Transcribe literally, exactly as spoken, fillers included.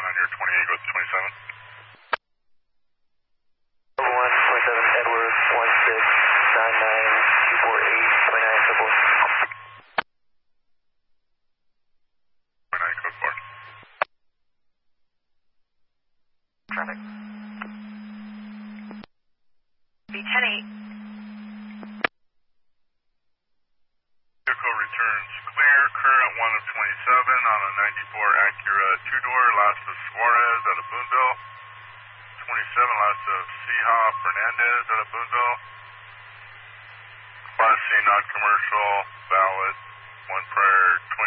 again on your twenty-eight, go to twenty-seven. one twenty-seven, Edward, one six nine nine two four eight, twenty-nine, triple. twenty-nine, code four. Traffic. B ten eight. Vehicle returns clear, current one of twenty-seven on a ninety-four Acura two-door, last of Suarez out of Boonville. twenty-seven, last of Ceja Fernandez out of Boonville. Class C non-commercial, valid, one prior